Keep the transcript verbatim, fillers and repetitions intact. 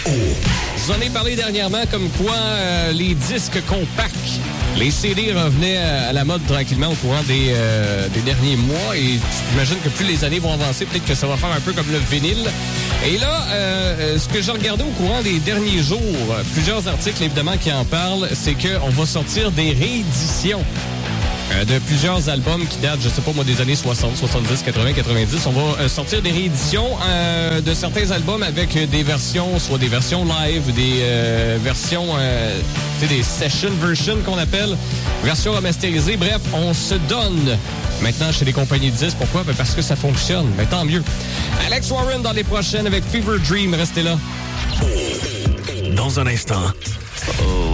Je vous en ai parlé dernièrement comme quoi euh, les disques compacts, les C D revenaient à la mode tranquillement au courant des, euh, des derniers mois et j'imagine que plus les années vont avancer, peut-être que ça va faire un peu comme le vinyle. Et là, euh, ce que j'ai regardé au courant des derniers jours, plusieurs articles évidemment qui en parlent, c'est qu'on va sortir des rééditions de plusieurs albums qui datent, je sais pas moi, des années soixante, soixante-dix, quatre-vingts, quatre-vingt-dix. On va euh, sortir des rééditions euh, de certains albums avec des versions, soit des versions live, des euh, versions, euh, tu sais, des session versions qu'on appelle, versions remasterisées. Bref, on se donne maintenant chez les compagnies de disques. Pourquoi? Ben parce que ça fonctionne. Ben tant mieux. Alex Warren dans les prochaines avec Fever Dream. Restez là. Dans un instant. Oh.